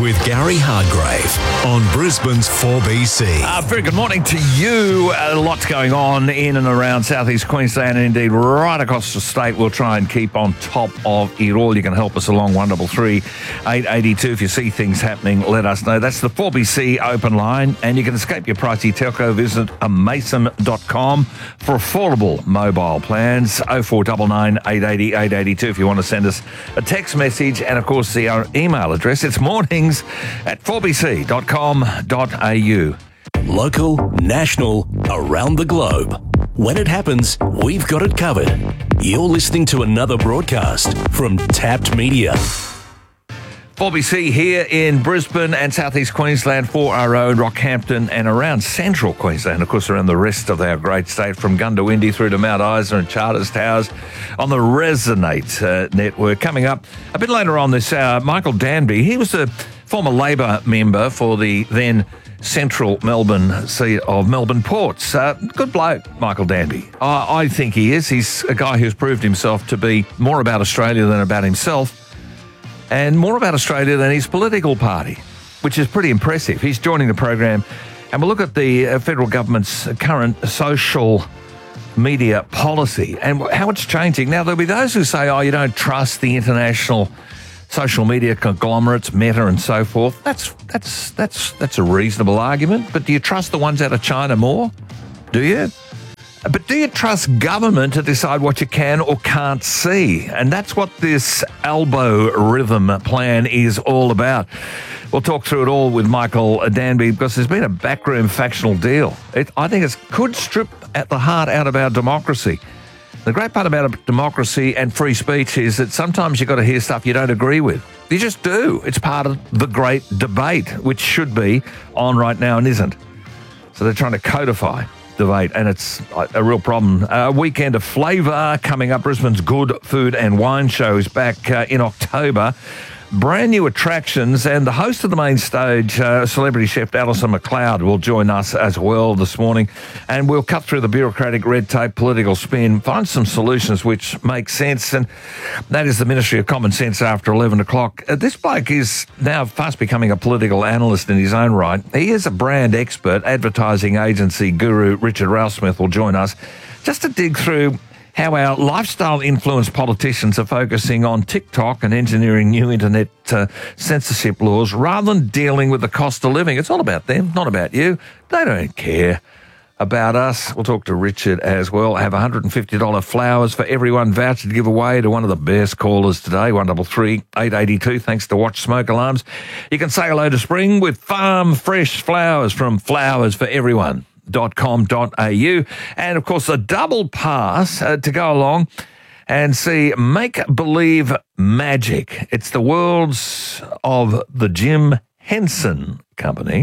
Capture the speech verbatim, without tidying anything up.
with Gary Hargrave on Brisbane's four B C. Uh, very good morning to you. A lot's going on in and around southeast Queensland and indeed right across the state. We'll try and keep on top of it all. You can help us along one three three, eight eight two. If you see things happening, let us know. That's the four B C open line, and you can escape your pricey telco. Visit a mason dot com for affordable mobile plans. oh four nine nine, eight eight zero, eight eight two if you want to send us a text message, and of course the our email address. It's mornings at four b c dot com dot a u. Local, national, around the globe. When it happens, we've got it covered. You're listening to another broadcast from Tapped Media. four B C here in Brisbane and southeast Queensland, four R O, Rockhampton and around central Queensland, of course around the rest of our great state, from Gundawindi through to Mount Isa and Charters Towers on the Resonate uh, network. Coming up a bit later on this hour, Michael Danby. He was a former Labor member for the then Central Melbourne seat of Melbourne Ports. Uh, good bloke, Michael Danby. I, I think he is. He's a guy who's proved himself to be more about Australia than about himself, and more about Australia than his political party, which is pretty impressive. He's joining the program, and we'll look at the uh, federal government's current social media policy and how it's changing. Now, there'll be those who say, oh, you don't trust the international social media conglomerates, Meta and so forth. That's that's that's that's a reasonable argument. But do you trust the ones out of China more? Do you? But do you trust government to decide what you can or can't see? And that's what this elbow rhythm plan is all about. We'll talk through it all with Michael Danby, because there's been a backroom factional deal. It, I think it could strip at the heart out of our democracy. The great part about democracy and free speech is that sometimes you've got to hear stuff you don't agree with. You just do. It's part of the great debate, which should be on right now and isn't. So they're trying to codify debate, and it's a real problem. A weekend of flavour coming up. Brisbane's Good Food and Wine Show is back uh, in October. Brand new attractions, and the host of the main stage, uh, celebrity chef Alison McLeod, will join us as well this morning, and we'll cut through the bureaucratic red tape, political spin, find some solutions which make sense, and that is the Ministry of Common Sense after eleven o'clock. Uh, this bloke is now fast becoming a political analyst in his own right. He is a brand expert. Advertising agency guru Richard Ralsmith will join us just to dig through how our lifestyle-influenced politicians are focusing on TikTok and engineering new internet uh, censorship laws rather than dealing with the cost of living. It's all about them, not about you. They don't care about us. We'll talk to Richard as well. I have one hundred fifty dollars flowers for everyone voucher to give away to one of the best callers today, one three three, eight eight two, thanks to Watch Smoke Alarms. You can say hello to spring with farm fresh flowers from Flowers for Everyone. dot com dot a u, and of course a double pass uh, to go along and see Make Believe Magic. It's the worlds of the Jim Henson Company.